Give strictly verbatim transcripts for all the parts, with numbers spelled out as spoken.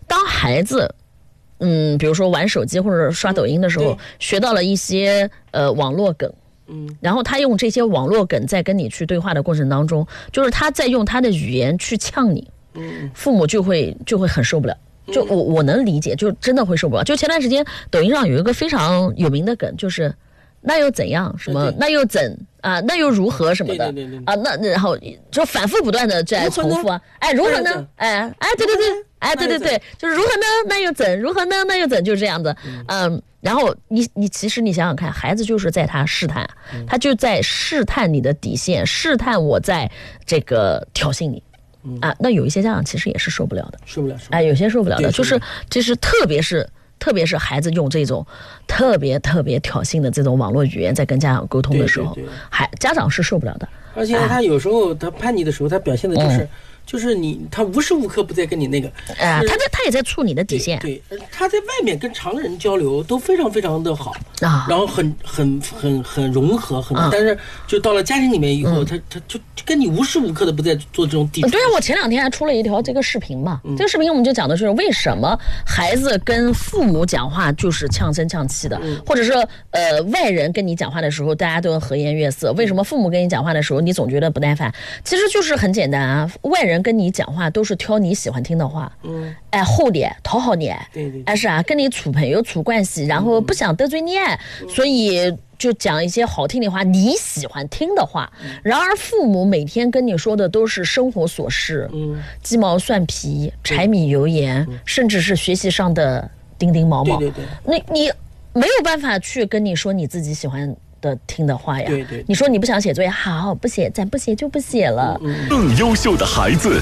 当孩子嗯，比如说玩手机或者刷抖音的时候，嗯、学到了一些呃网络梗，嗯，然后他用这些网络梗在跟你去对话的过程当中，就是他在用他的语言去呛你，嗯，父母就会就会很受不了。就我我能理解，就真的会受不了。就前段时间抖音上有一个非常有名的梗，就是那又怎样什么，那又怎啊，那又如何什么的，对对对对啊，那然后就反复不断的在重复啊，哎，如何呢？哎哎，对对对，哎对对对，就是如何呢？那又怎？如何呢？那又怎？就是这样子，嗯，然后你你其实你想想看，孩子就是在他试探，他就在试探你的底线，试探我在这个挑衅你。嗯、啊，那有一些家长其实也是受不了的， 受不了，受不了哎，有些受不了的，就是就是特别是特别是孩子用这种特别特别挑衅的这种网络语言在跟家长沟通的时候，还家长是受不了的。 而且他有时候他叛逆的时候，他表现的就是。嗯就是你，他无时无刻不在跟你那个， 啊、呃，他在他也在触你的底线。 对，对他在外面跟常人交流都非常非常的好啊，然后很很很很融合，很、啊，但是就到了家庭里面以后，嗯、他他就跟你无时无刻的不在做这种抵触。 对啊，我前两天还出了一条这个视频嘛，嗯、这个视频我们就讲的就是为什么孩子跟父母讲话就是呛声呛气的，嗯、或者说呃外人跟你讲话的时候，大家都和颜悦色，为什么父母跟你讲话的时候，你总觉得不耐烦？其实就是很简单啊，外人跟你讲话都是挑你喜欢听的话，嗯，哎，厚点，讨好你，对对，哎是啊，跟你处朋友处关系，然后不想得罪你，嗯、所以就讲一些好听的话，你喜欢听的话。嗯、然而父母每天跟你说的都是生活琐事，嗯，鸡毛蒜皮、柴米油盐，嗯、甚至是学习上的丁丁毛毛，对对对，那你没有办法去跟你说你自己喜欢的听的话呀，对 对, 对，你说你不想写作业，好，不写，咱不写就不写了。嗯、 更优秀的孩子，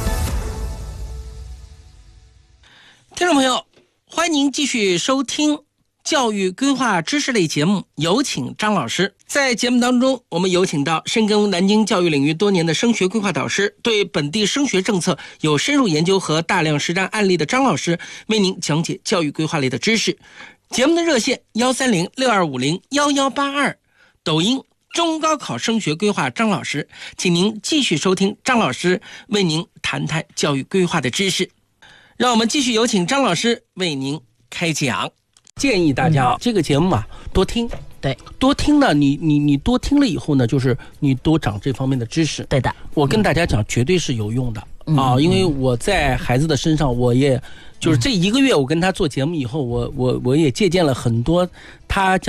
听众朋友，欢迎您继续收听教育规划知识类节目，有请张老师。在节目当中，我们有请到深耕南京教育领域多年的升学规划导师，对本地升学政策有深入研究和大量实战案例的张老师，为您讲解教育规划类的知识。节目的热线幺三零六二五零幺幺八二，抖音中高考升学规划张老师，请您继续收听张老师为您谈谈教育规划的知识。让我们继续有请张老师为您开讲。建议大家、嗯、这个节目啊多听， 对， 多听呢，你你你多听了以后呢，就是你多长这方面的知识。 对的， 我跟大家讲，绝对是有用的、嗯、啊，因为我在孩子的身上，我也就是这一个月我跟他做节目以后，我我我也借鉴了很多他讲